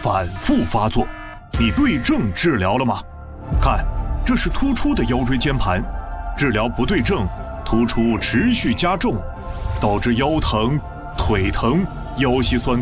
反复发作。你对症治疗了吗？看，这是突出的腰椎间盘，治疗不对症，突出持续加重，导致腰疼、腿疼、腰膝酸痛。